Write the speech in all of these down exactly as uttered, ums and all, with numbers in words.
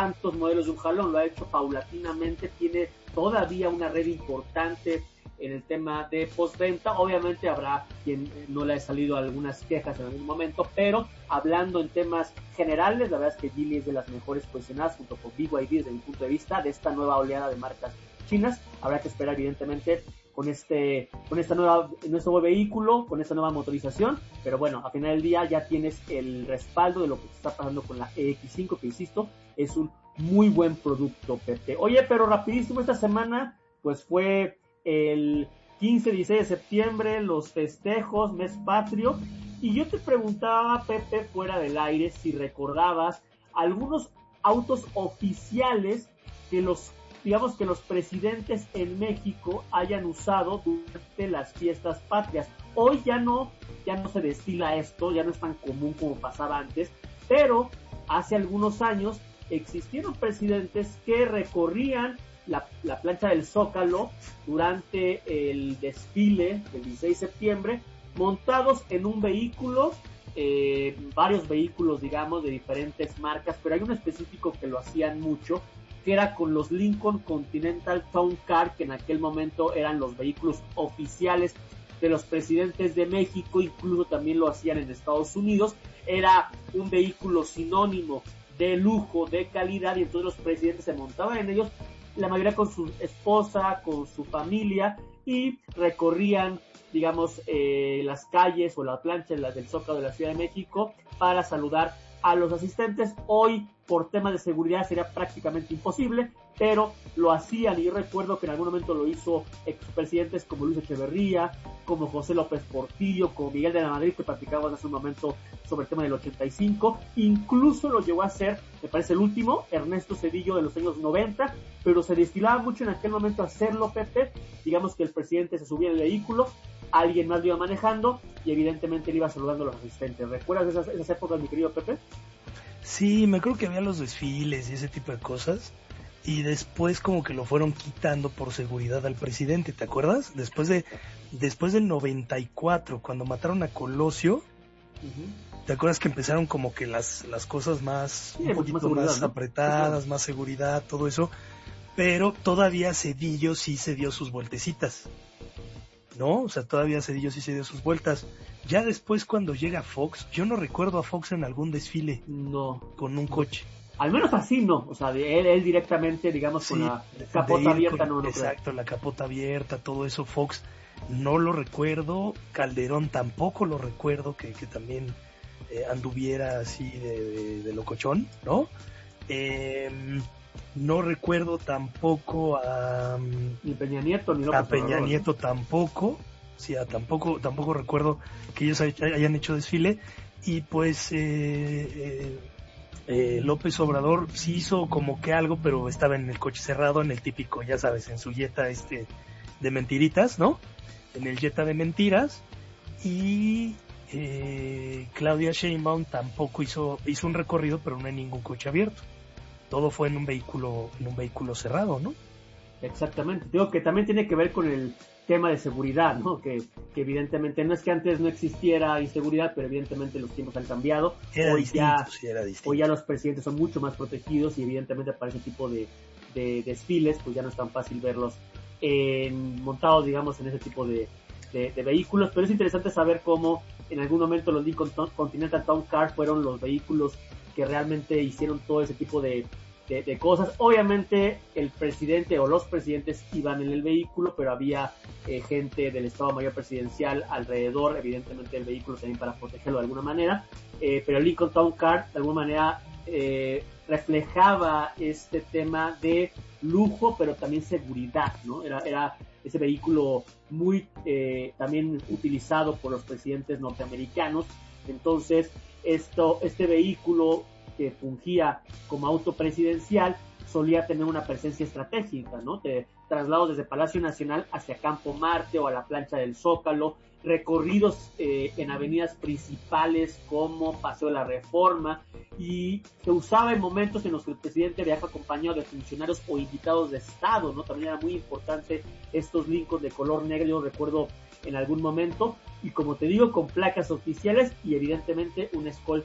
tantos modelos de un jalón, lo ha hecho paulatinamente, tiene todavía una red importante en el tema de postventa. Obviamente habrá quien no le ha salido algunas quejas en algún momento, pero hablando en temas generales, la verdad es que Geely es de las mejores posicionadas junto con B Y D desde mi punto de vista de esta nueva oleada de marcas chinas. Habrá que esperar evidentemente con este con esta nueva nuestro nuevo vehículo, con esta nueva motorización, pero bueno, a final del día ya tienes el respaldo de lo que está pasando con la E X cinco, que insisto, es un muy buen producto, Pepe. Oye, pero rapidísimo, esta semana pues fue el quince, dieciséis de septiembre, los festejos, mes patrio, y yo te preguntaba, Pepe, fuera del aire, si recordabas algunos autos oficiales que los, digamos que los presidentes en México hayan usado durante las fiestas patrias. Hoy ya no, ya no se destila esto, ya no es tan común como pasaba antes, pero hace algunos años existieron presidentes que recorrían La, la plancha del Zócalo durante el desfile del dieciséis de septiembre, montados en un vehículo, eh, varios vehículos, digamos, de diferentes marcas, pero hay uno específico que lo hacían mucho, que era con los Lincoln Continental Town Car, que en aquel momento eran los vehículos oficiales de los presidentes de México, incluso también lo hacían en Estados Unidos. Era un vehículo sinónimo de lujo, de calidad, y entonces los presidentes se montaban en ellos, la mayoría con su esposa, con su familia, y recorrían, digamos, eh, las calles o la plancha las del Zócalo de la Ciudad de México para saludar a los asistentes. Hoy, por temas de seguridad, sería prácticamente imposible, pero lo hacían, y yo recuerdo que en algún momento lo hizo expresidentes como Luis Echeverría, como José López Portillo, como Miguel de la Madrid, que platicábamos hace un momento sobre el tema del ochenta y cinco, incluso lo llegó a hacer, me parece el último, Ernesto Zedillo de los años noventa, pero se destilaba mucho en aquel momento hacerlo, Pepe, digamos que el presidente se subía en el vehículo, alguien más lo iba manejando, y evidentemente le iba saludando a los asistentes. ¿Recuerdas esas, esas épocas, mi querido Pepe? Sí, me acuerdo que había los desfiles y ese tipo de cosas, y después como que lo fueron quitando por seguridad al presidente, ¿te acuerdas? Después de después del noventa y cuatro, cuando mataron a Colosio, uh-huh. ¿Te acuerdas que empezaron como que las las cosas más, sí, un poquito más, más ¿no? apretadas, sí, más seguridad, todo eso? Pero todavía Zedillo sí se dio sus vueltecitas, ¿no? O sea, todavía Zedillo sí se dio sus vueltas. Ya después, cuando llega Fox, yo no recuerdo a Fox en algún desfile. No. Con un coche. Al menos así no, o sea, de él, él directamente, digamos, sí, con la capota abierta, con, no, no exacto, creo. La capota abierta, todo eso. Fox no lo recuerdo, Calderón tampoco lo recuerdo, que, que también eh, anduviera así de, de, de locochón, ¿no? Eh, no recuerdo tampoco a... Ni Peña Nieto, ni López A Peña Obrador, Nieto, ¿no? tampoco, sí, a, tampoco, tampoco recuerdo que ellos hayan hecho desfile, y pues... Eh, eh, Eh, López Obrador sí hizo como que algo, pero estaba en el coche cerrado, en el típico, ya sabes, en su Jetta este de mentiritas, ¿no? En el Jetta de mentiras. Y eh, Claudia Sheinbaum tampoco hizo hizo un recorrido, pero no en ningún coche abierto. Todo fue en un vehículo en un vehículo cerrado, ¿no? Exactamente. Digo que también tiene que ver con el tema de seguridad, ¿no? Que, que evidentemente no es que antes no existiera inseguridad, pero evidentemente los tiempos han cambiado. Era hoy distinto, ya, sí, era distinto. Hoy ya los presidentes son mucho más protegidos, y evidentemente para ese tipo de, de desfiles, pues ya no es tan fácil verlos en, montados, digamos, en ese tipo de, de, de vehículos. Pero es interesante saber cómo en algún momento los Lincoln Continental Town Car fueron los vehículos que realmente hicieron todo ese tipo de De, de cosas. Obviamente el presidente o los presidentes iban en el vehículo, pero había eh, gente del Estado Mayor Presidencial alrededor, evidentemente el vehículo también para protegerlo de alguna manera, eh, pero el Lincoln Town Car de alguna manera eh, reflejaba este tema de lujo, pero también seguridad, ¿no? Era, era ese vehículo muy eh, también utilizado por los presidentes norteamericanos. Entonces esto, este vehículo que fungía como auto presidencial solía tener una presencia estratégica, ¿no? De traslados desde Palacio Nacional hacia Campo Marte o a la plancha del Zócalo, recorridos eh, en avenidas principales como Paseo de la Reforma, y se usaba en momentos en los que el presidente viaja acompañado de funcionarios o invitados de Estado, ¿no? También era muy importante estos Lincoln de color negro, yo recuerdo en algún momento, y como te digo, con placas oficiales y evidentemente una escolta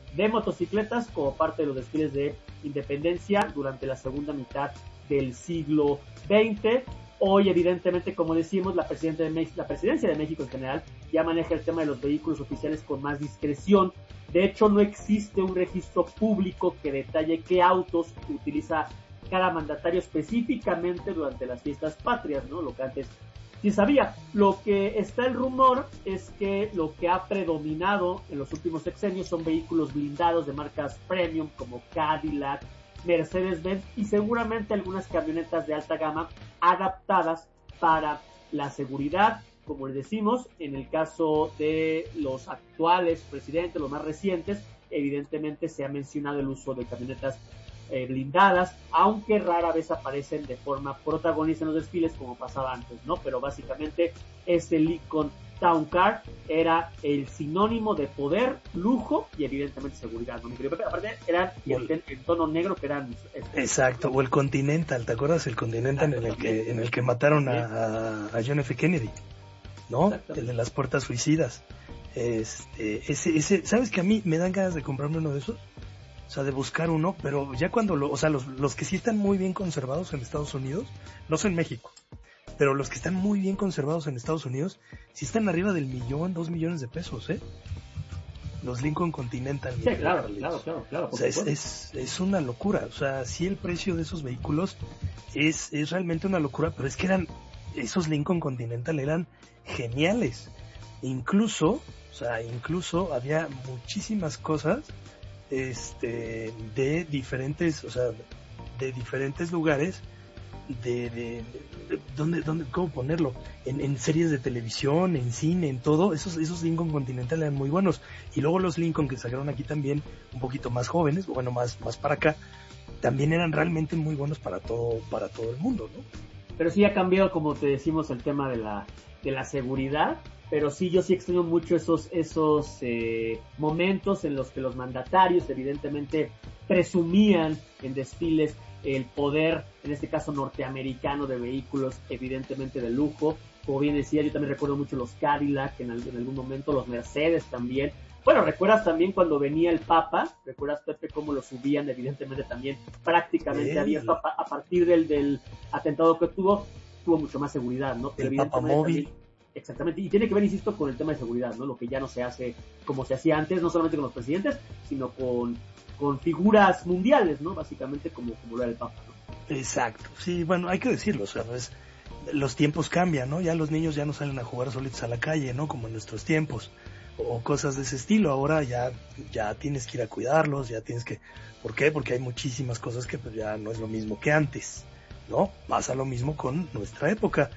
de motocicletas como parte de los desfiles de independencia durante la segunda mitad del siglo veinte. Hoy, evidentemente, como decimos, la, presidenta de México, la presidencia de México en general ya maneja el tema de los vehículos oficiales con más discreción. De hecho, no existe un registro público que detalle qué autos utiliza cada mandatario específicamente durante las fiestas patrias, ¿no? Lo que antes sí sabía. Lo que está el rumor es que lo que ha predominado en los últimos sexenios son vehículos blindados de marcas premium como Cadillac, Mercedes-Benz y seguramente algunas camionetas de alta gama adaptadas para la seguridad. Como les decimos, en el caso de los actuales presidentes, los más recientes, evidentemente se ha mencionado el uso de camionetas eh, blindadas, aunque rara vez aparecen de forma protagonista en los desfiles como pasaba antes, ¿no? Pero básicamente este Lincoln Town Car era el sinónimo de poder, lujo y evidentemente seguridad, ¿no? Aparte eran en, en tono negro que eran... Exacto, o el Continental, ¿te acuerdas? El Continental en el que en el que mataron a, a John F. Kennedy, ¿no? El de las puertas suicidas. Este, ese, ese, ¿sabes que a mí me dan ganas de comprarme uno de esos? O sea, de buscar uno, pero ya cuando lo, o sea, los, los que sí están muy bien conservados en Estados Unidos, no son en México, pero los que están muy bien conservados en Estados Unidos, sí están arriba del millón, dos millones de pesos, ¿eh? Los Lincoln Continental. Sí, claro, claro, claro, claro. O sea, es, es, es una locura. O sea, sí el precio de esos vehículos es, es realmente una locura, pero es que eran, esos Lincoln Continental eran geniales. Incluso, o sea, incluso había muchísimas cosas, este, de diferentes, o sea, de diferentes lugares, de, de, de ¿dónde, dónde, cómo ponerlo? En, en series de televisión, en cine, en todo, esos, esos Lincoln Continental eran muy buenos. Y luego los Lincoln que sacaron aquí también, un poquito más jóvenes, bueno, más, más para acá, también eran realmente muy buenos para todo, para todo el mundo, ¿no? Pero sí ha cambiado, como te decimos, el tema de la, de la seguridad. Pero sí, yo sí extraño mucho esos, esos eh, momentos en los que los mandatarios evidentemente presumían en desfiles el poder, en este caso norteamericano, de vehículos evidentemente de lujo. Como bien decía, yo también recuerdo mucho los Cadillac en, en algún momento, los Mercedes también. Bueno, ¿recuerdas también cuando venía el Papa? ¿Recuerdas, Pepe, cómo lo subían evidentemente también prácticamente sí. abierto a, a partir del, del atentado que tuvo? Tuvo mucho más seguridad, ¿no? Pero el Papa móvil. También, exactamente, y tiene que ver, insisto, con el tema de seguridad, ¿no? Lo que ya no se hace como se hacía antes, no solamente con los presidentes, sino con, con figuras mundiales, ¿no? Básicamente como, como lo era el Papa, ¿no? Exacto, sí, bueno, hay que decirlo, o sea, pues, los tiempos cambian, ¿no? Ya los niños ya no salen a jugar solitos a la calle, ¿no? Como en nuestros tiempos, o cosas de ese estilo. Ahora ya, ya tienes que ir a cuidarlos, ya tienes que... ¿Por qué? Porque hay muchísimas cosas que pues ya no es lo mismo que antes, ¿no? Pasa lo mismo con nuestra época.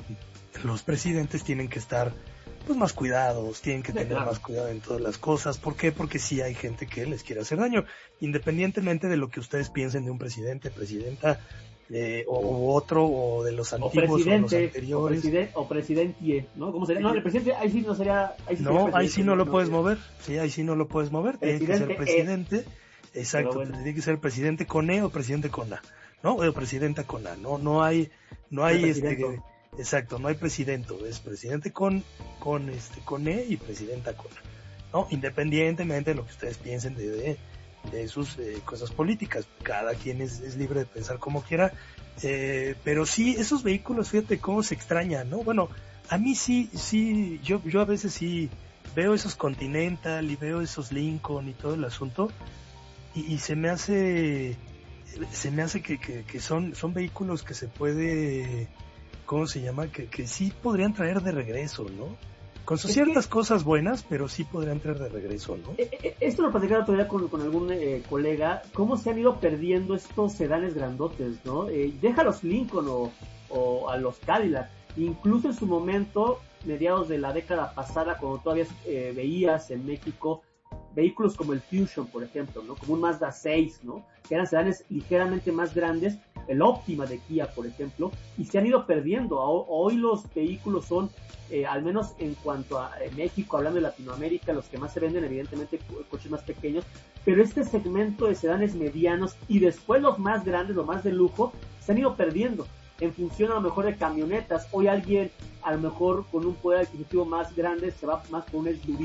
Los presidentes tienen que estar pues más cuidados, tienen que sí, tener claro. más cuidado en todas las cosas. ¿Por qué? Porque sí hay gente que les quiere hacer daño, independientemente de lo que ustedes piensen de un presidente, presidenta, eh, o, o otro, o de los antiguos, o, o los anteriores. O, presiden, o presidentie, ¿no? ¿Cómo sería? No, el presidente ahí sí no sería... Ahí sí no, sería ahí sí no lo no, puedes no, mover, sí, ahí sí no lo puedes mover, tiene que ser presidente, es, exacto, bueno. Tiene que ser presidente con E o presidente con A, ¿no? O presidenta con A, no, no hay, no hay este... Exacto, no hay presidente, es presidente con, con este, con E y presidenta con A, ¿no? Independientemente de lo que ustedes piensen de, de, de sus eh, cosas políticas, cada quien es, es libre de pensar como quiera, eh, pero sí, esos vehículos, fíjate cómo se extrañan, ¿no? Bueno, a mí sí, sí, yo, yo a veces sí veo esos Continental y veo esos Lincoln y todo el asunto, y, y se me hace, se me hace que, que, que son, son vehículos que se puede... ¿Cómo se llama? Que, que sí podrían traer de regreso, ¿no? Con sus ciertas que, cosas buenas, pero sí podrían traer de regreso, ¿no? Esto lo platicaba otro día con, con algún eh, colega, cómo se han ido perdiendo estos sedanes grandotes, ¿no? Eh, deja a los Lincoln o, o a los Cadillac. Incluso en su momento, mediados de la década pasada, cuando todavía eh, veías en México vehículos como el Fusion, por ejemplo, ¿no? Como un Mazda seis, ¿no? Que eran sedanes ligeramente más grandes, el Optima de Kia, por ejemplo, y se han ido perdiendo. Hoy los vehículos son, eh, al menos en cuanto a eh, México, hablando de Latinoamérica, los que más se venden, evidentemente, co- coches más pequeños, pero este segmento de sedanes medianos y después los más grandes, los más de lujo, se han ido perdiendo en función a lo mejor de camionetas. Hoy alguien, a lo mejor con un poder adquisitivo más grande, se va más por un S U V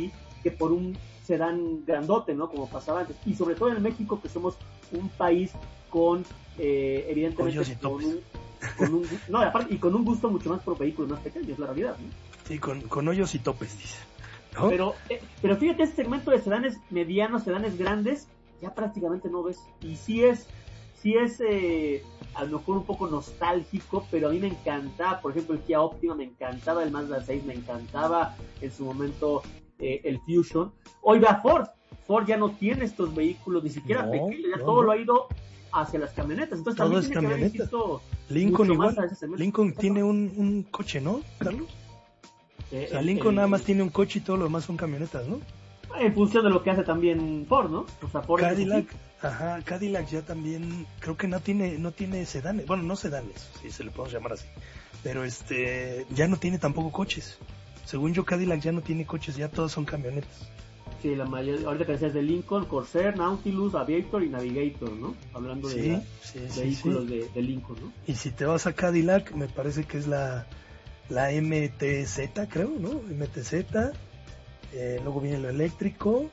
que por un sedán grandote, ¿no? Como pasaba antes. Y sobre todo en México, que somos un país con, eh, evidentemente, con un, con un, no, aparte, y con un gusto mucho más por vehículos más pequeños, es la realidad, ¿no? Sí, con, con hoyos y topes, dice, ¿no? Pero, eh, pero fíjate, este segmento de sedanes medianos, sedanes grandes, ya prácticamente no ves. Y sí es, sí es eh, a lo mejor un poco nostálgico, pero a mí me encantaba, por ejemplo, el Kia Optima me encantaba, el Mazda seis me encantaba, en su momento eh, el Fusion. Hoy va Ford, Ford ya no tiene estos vehículos, ni siquiera no, pequeños, ya no, todo no. lo ha ido hacia las camionetas. Entonces todo también es tiene camioneta. que haber visto Lincoln igual, Lincoln Exacto. tiene un, un coche, ¿no, Carlos? Eh, O sea, el, Lincoln el, nada más tiene un coche y todo lo demás son camionetas, ¿no? En función de lo que hace también Ford, ¿no? O sea, Ford Cadillac, ajá, Cadillac ya también creo que no tiene no tiene sedanes, bueno, no sedanes, si se le podemos llamar así, pero este ya no tiene tampoco coches. Según yo, Cadillac ya no tiene coches, ya todos son camionetas. Sí, la mayoría, ahorita que decías de Lincoln, Corsair, Nautilus, Aviator y Navigator, ¿no? Hablando sí, de la, sí, vehículos sí, sí. De, de Lincoln, ¿no? Y si te vas a Cadillac, me parece que es la la M T Z, creo, ¿no? M T Z, eh, luego viene lo eléctrico,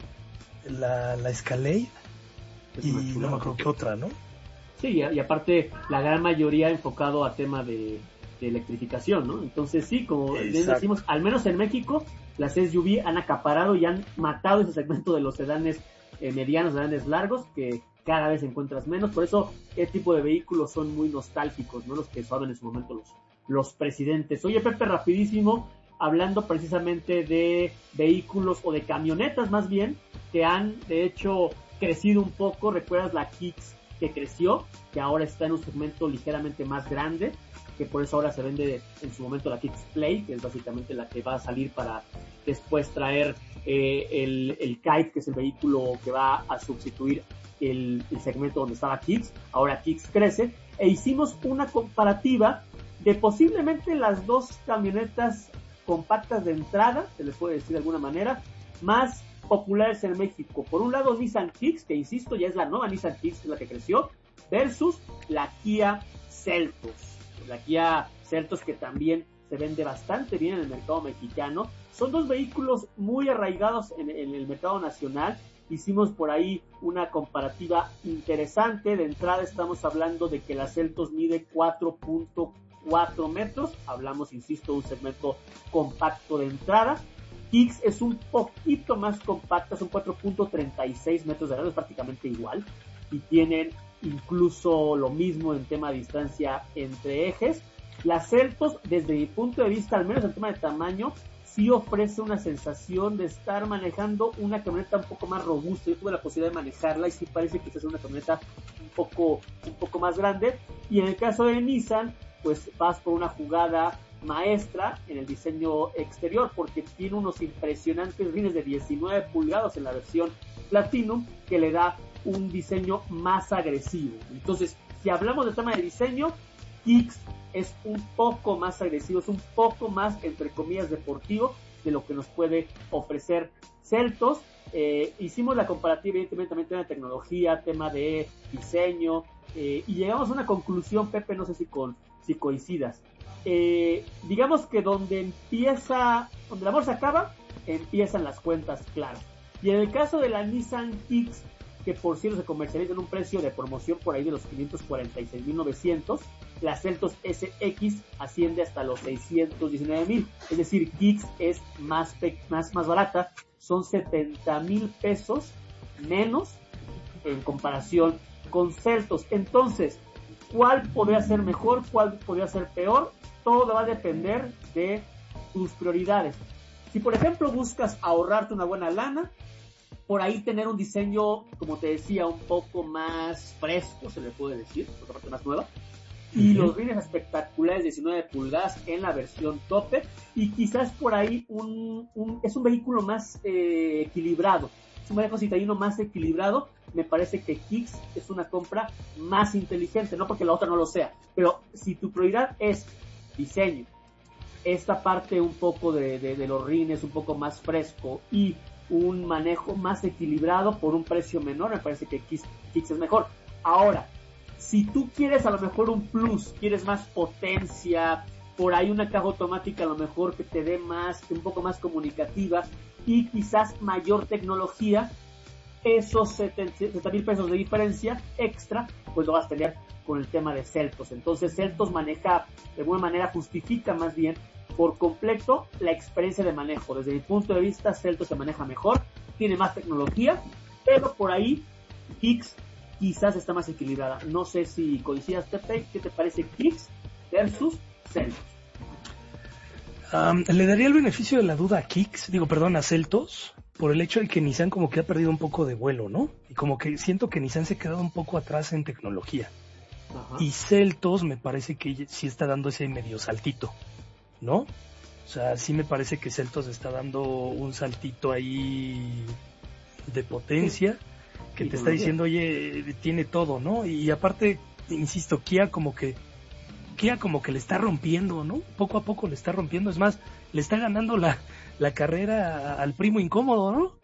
la, la Escalade, Es y chulada, no me acuerdo qué otra, ¿no? Sí, y, y aparte la gran mayoría enfocado a tema de, de electrificación, ¿no? Entonces sí, como bien decimos, al menos en México, las S U V han acaparado y han matado ese segmento de los sedanes eh, medianos, sedanes largos, que cada vez encuentras menos. Por eso este tipo de vehículos son muy nostálgicos, ¿no? Los que usaban en su momento los, los presidentes. Oye, Pepe, rapidísimo, hablando precisamente de vehículos o de camionetas más bien, que han de hecho crecido un poco. ¿Recuerdas la Kicks que creció, que ahora está en un segmento ligeramente más grande, que por eso ahora se vende en su momento la Kicks Play, que es básicamente la que va a salir para después traer eh, el, el Kite, que es el vehículo que va a sustituir el, el segmento donde estaba Kicks? Ahora Kicks crece, e hicimos una comparativa de posiblemente las dos camionetas compactas de entrada, se les puede decir de alguna manera, más populares en México. Por un lado, Nissan Kicks, que insisto, ya es la nueva Nissan Kicks, que es la que creció, versus la Kia Seltos. La Kia Seltos, que también se vende bastante bien en el mercado mexicano. Son dos vehículos muy arraigados en, en el mercado nacional. Hicimos por ahí una comparativa interesante. De entrada estamos hablando de que la Seltos mide cuatro punto cuatro metros. Hablamos, insisto, de un segmento compacto de entrada. Kicks es un poquito más compacta, son cuatro punto treinta y seis metros de largo, es prácticamente igual, y tienen incluso lo mismo en tema de distancia entre ejes. La Seltos, desde mi punto de vista, al menos en tema de tamaño, sí ofrece una sensación de estar manejando una camioneta un poco más robusta. Yo tuve la posibilidad de manejarla y sí parece que es una camioneta un poco, un poco más grande. Y en el caso de Nissan, pues vas por una jugada maestra en el diseño exterior, porque tiene unos impresionantes rines de diecinueve pulgadas en la versión Platinum, que le da un diseño más agresivo. Entonces, si hablamos de tema de diseño, Kicks es un poco más agresivo, es un poco más, entre comillas, deportivo de lo que nos puede ofrecer Seltos. Eh, hicimos la comparativa, evidentemente, también tema de tecnología, tema de diseño, eh, y llegamos a una conclusión, Pepe, no sé si, con, si coincidas. Eh, digamos que donde empieza, donde el amor se acaba, empiezan las cuentas claras. Y en el caso de la Nissan Kicks, que por cierto se comercializa en un precio de promoción por ahí de los quinientos cuarenta y seis mil novecientos, la Seltos S X asciende hasta los seiscientos diecinueve mil, es decir, Kicks es más, más, más barata, son setenta mil pesos menos en comparación con Seltos. Entonces, ¿cuál podría ser mejor? ¿Cuál podría ser peor? Todo va a depender de tus prioridades. Si por ejemplo buscas ahorrarte una buena lana, por ahí tener un diseño, como te decía, un poco más fresco, se le puede decir, otra parte más nueva, y uh-huh. los rines espectaculares, diecinueve pulgadas en la versión tope, y quizás por ahí un, un es un vehículo más eh, equilibrado, es un vehículo citadino más equilibrado. Me parece que Kicks es una compra más inteligente, no porque la otra no lo sea, pero si tu prioridad es diseño, esta parte un poco de, de, de los rines un poco más fresco y un manejo más equilibrado por un precio menor, me parece que Kicks, Kicks es mejor. Ahora, si tú quieres a lo mejor un plus, quieres más potencia, por ahí una caja automática a lo mejor que te dé más, un poco más comunicativa y quizás mayor tecnología, esos setenta mil pesos de diferencia extra, pues lo vas a tener con el tema de Celtos. Entonces Celtos maneja, de alguna manera justifica más bien por completo la experiencia de manejo. Desde mi punto de vista, Celtos se maneja mejor, tiene más tecnología, pero por ahí Kicks quizás está más equilibrada. No sé si coincidas, Pepe, ¿qué te parece Kicks versus Celtos? Um, le daría el beneficio de la duda a Kicks, digo, perdón, a Celtos, por el hecho de que Nissan como que ha perdido un poco de vuelo, ¿no? Y como que siento que Nissan se ha quedado un poco atrás en tecnología. Ajá. Y Celtos me parece que sí está dando ese medio saltito, ¿no? O sea, sí me parece que Celtos está dando un saltito ahí de potencia, que te está diciendo, oye, tiene todo, ¿no? Y aparte, insisto, Kia como que Kia como que le está rompiendo, ¿no? Poco a poco le está rompiendo, es más, le está ganando la, la carrera al primo incómodo, ¿no?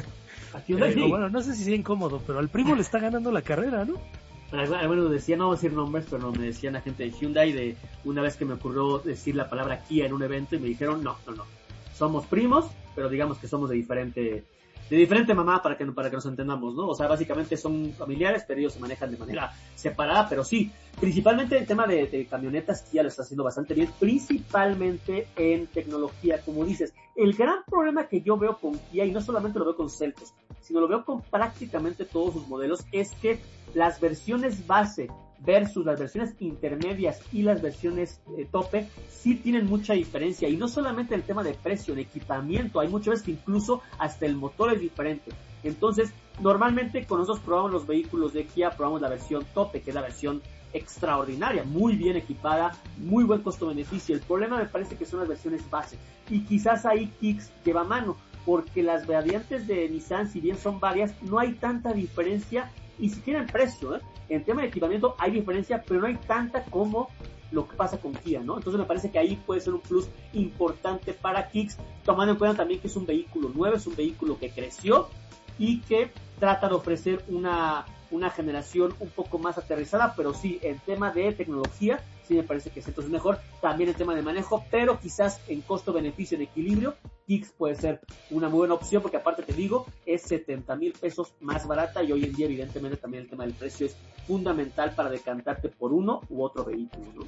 eh, bueno, no sé si sea incómodo, pero al primo le está ganando la carrera, ¿no? Bueno, decía, no voy a decir nombres, pero me decían la gente de Hyundai de una vez que me ocurrió decir la palabra Kia en un evento y me dijeron, no, no, no, somos primos, pero digamos que somos de diferente de diferente mamá para que, para que nos entendamos, ¿no? O sea, básicamente son familiares, pero ellos se manejan de manera separada, pero sí, principalmente el tema de, de camionetas, Kia lo está haciendo bastante bien, principalmente en tecnología, como dices. El gran problema que yo veo con Kia, y no solamente lo veo con Celtos, sino lo veo con prácticamente todos sus modelos, es que las versiones base versus las versiones intermedias y las versiones eh, tope sí tienen mucha diferencia, y no solamente el tema de precio, de equipamiento, hay muchas veces que incluso hasta el motor es diferente. Entonces, normalmente cuando nosotros probamos los vehículos de Kia, probamos la versión tope, que es la versión extraordinaria, muy bien equipada, muy buen costo-beneficio. El problema me parece que son las versiones base, y quizás ahí Kicks lleva mano, porque las variantes de Nissan, si bien son varias, no hay tanta diferencia, y siquiera en precio, ¿eh? En tema de equipamiento hay diferencia, pero no hay tanta como lo que pasa con Kia, ¿no? Entonces me parece que ahí puede ser un plus importante para Kicks, tomando en cuenta también que es un vehículo nuevo, es un vehículo que creció y que trata de ofrecer una, una generación un poco más aterrizada, pero sí, en tema de tecnología, sí me parece que Celtos es mejor, también en tema de manejo, pero quizás en costo-beneficio, en equilibrio, Kicks puede ser una muy buena opción, porque aparte te digo, es setenta mil pesos más barata, y hoy en día evidentemente también el tema del precio es fundamental para decantarte por uno u otro vehículo, ¿no?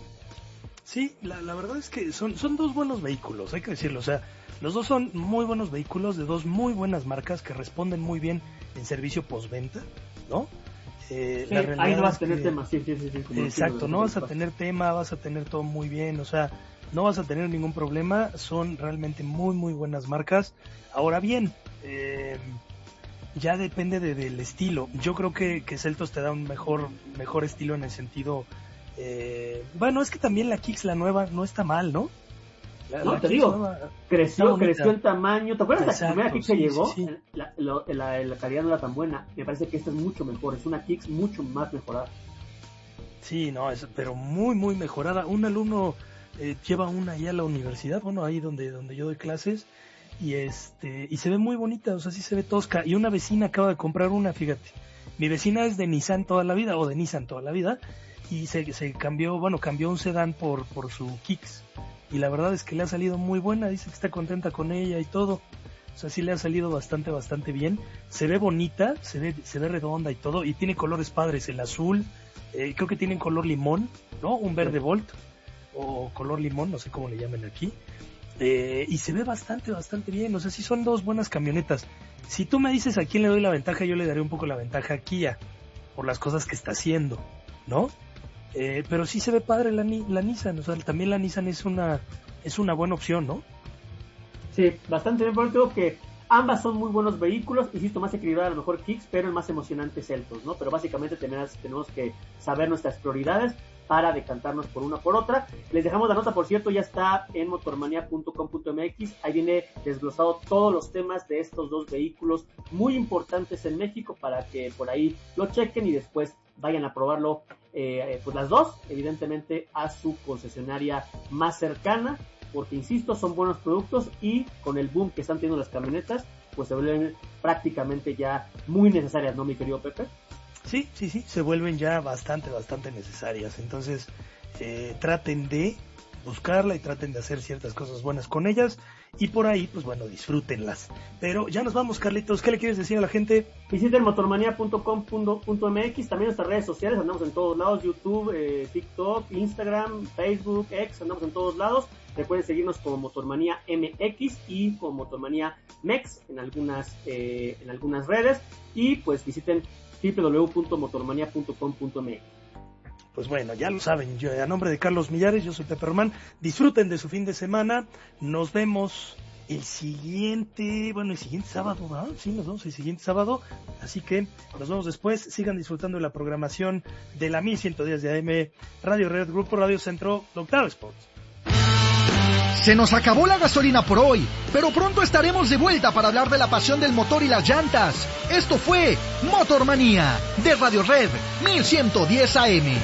Sí, la, la verdad es que son, son dos buenos vehículos, hay que decirlo, o sea, los dos son muy buenos vehículos de dos muy buenas marcas que responden muy bien en servicio postventa, ¿no? Eh, sí, la ahí no vas a tener que, tema, sí, sí, sí, sí exacto, no vas a tener tema, vas a tener todo muy bien, o sea, no vas a tener ningún problema, son realmente muy muy buenas marcas. Ahora bien, eh, ya depende de, del estilo. Yo creo que, que Celtos te da un mejor mejor estilo en el sentido, eh, bueno, es que también la Kicks, la nueva, no está mal, ¿no? La, no, la te Kicks digo, nueva, creció, creció en tamaño. ¿Te acuerdas exacto, la primera Kicks sí, que llegó? Sí, sí. La, la, la, la calidad no era tan buena. Me parece que esta es mucho mejor, es una Kicks mucho más mejorada. Sí, no, es, pero muy, muy mejorada. Un alumno eh, lleva una ya a la universidad, bueno, ahí donde, donde yo doy clases, y este, y se ve muy bonita, o sea, sí se ve tosca. Y una vecina acaba de comprar una, fíjate. Mi vecina es de Nissan toda la vida, o de Nissan toda la vida, y se, se cambió, bueno, cambió un sedán por, por su Kicks. Y la verdad es que le ha salido muy buena, dice que está contenta con ella y todo. O sea, sí le ha salido bastante, bastante bien. Se ve bonita, se ve, se ve redonda y todo, y tiene colores padres, el azul, eh, creo que tienen color limón, ¿no? Un verde Volt, o color limón, no sé cómo le llaman aquí. Eh, y se ve bastante, bastante bien. O sea, sí son dos buenas camionetas. Si tú me dices a quién le doy la ventaja, yo le daré un poco la ventaja a Kia, por las cosas que está haciendo, ¿no? Eh, pero sí se ve padre la, la Nissan, o sea, también la Nissan es una es una buena opción, ¿no? Sí, bastante bien, porque creo que ambas son muy buenos vehículos, insisto, más equilibrada a lo mejor Kicks, pero el más emocionante es Celtos, ¿no? Pero básicamente tenemos, tenemos que saber nuestras prioridades para decantarnos por una por otra. Les dejamos la nota, por cierto, ya está en motormania punto com punto m x, ahí viene desglosado todos los temas de estos dos vehículos muy importantes en México, para que por ahí lo chequen y después vayan a probarlo, eh, pues las dos, evidentemente a su concesionaria más cercana, porque insisto, son buenos productos, y con el boom que están teniendo las camionetas, pues se vuelven prácticamente ya muy necesarias, ¿no, mi querido Pepe? Sí, sí, sí, se vuelven ya bastante, bastante necesarias. Entonces, eh, traten de buscarla y traten de hacer ciertas cosas buenas con ellas. Y por ahí, pues bueno, disfrútenlas. Pero ya nos vamos, Carlitos. ¿Qué le quieres decir a la gente? Visiten motormanía punto com punto m x, también nuestras redes sociales, andamos en todos lados, YouTube, eh, TikTok, Instagram, Facebook, X, andamos en todos lados. Recuerden seguirnos como Motormanía M X y como Motormanía Mex en algunas eh, en algunas redes, y pues visiten doble u doble u doble u punto motormanía punto com punto m x. Pues bueno, ya lo saben, yo a nombre de Carlos Millares, yo soy Pepe Román. Disfruten de su fin de semana. Nos vemos el siguiente, bueno, el siguiente sábado, ¿verdad? Sí, nos vemos el siguiente sábado. Así que nos vemos después. Sigan disfrutando de la programación de la mil ciento diez de A M Radio Red, Grupo Radio Centro, Octavo Sports. Se nos acabó la gasolina por hoy, pero pronto estaremos de vuelta para hablar de la pasión del motor y las llantas. Esto fue Motormanía de Radio Red mil ciento diez A M.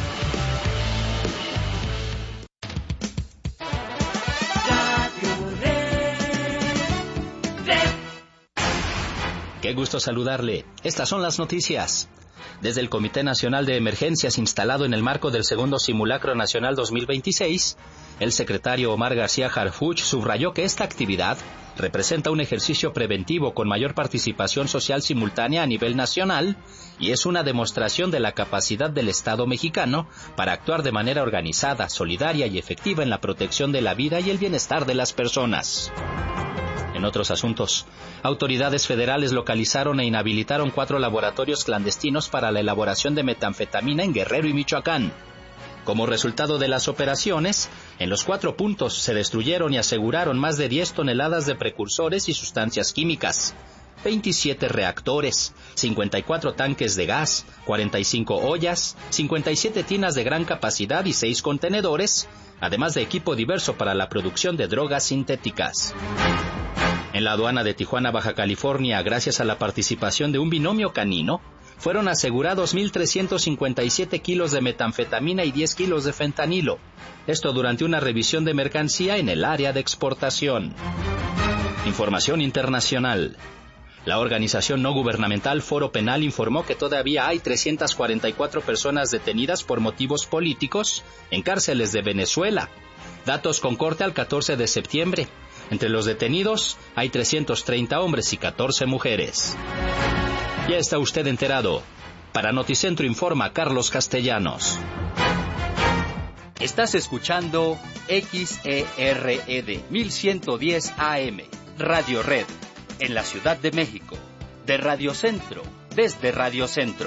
Qué gusto saludarle. Estas son las noticias. Desde el Comité Nacional de Emergencias instalado en el marco del segundo Simulacro Nacional dos mil veintiséis, el secretario Omar García Harfuch subrayó que esta actividad representa un ejercicio preventivo con mayor participación social simultánea a nivel nacional y es una demostración de la capacidad del Estado mexicano para actuar de manera organizada, solidaria y efectiva en la protección de la vida y el bienestar de las personas. En otros asuntos, autoridades federales localizaron e inhabilitaron cuatro laboratorios clandestinos para la elaboración de metanfetamina en Guerrero y Michoacán. Como resultado de las operaciones, en los cuatro puntos se destruyeron y aseguraron más de diez toneladas de precursores y sustancias químicas, veintisiete reactores, cincuenta y cuatro tanques de gas, cuarenta y cinco ollas, cincuenta y siete tinas de gran capacidad y seis contenedores, además de equipo diverso para la producción de drogas sintéticas. En la aduana de Tijuana, Baja California, gracias a la participación de un binomio canino, fueron asegurados mil trescientos cincuenta y siete kilos de metanfetamina y diez kilos de fentanilo. Esto durante una revisión de mercancía en el área de exportación. Información internacional. La organización no gubernamental Foro Penal informó que todavía hay trescientas cuarenta y cuatro personas detenidas por motivos políticos en cárceles de Venezuela. Datos con corte al catorce de septiembre. Entre los detenidos hay trescientos treinta hombres y catorce mujeres. Ya está usted enterado. Para Noticentro informa Carlos Castellanos. Estás escuchando X E R E D mil ciento diez A M, Radio Red, en la Ciudad de México. De Radio Centro, desde Radio Centro.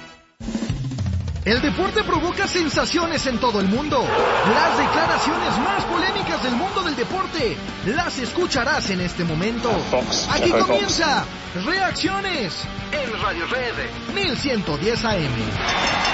El deporte provoca sensaciones en todo el mundo. Las declaraciones más polémicas del mundo del deporte las escucharás en este momento. Aquí comienza Reacciones en Radio Red mil ciento diez A M.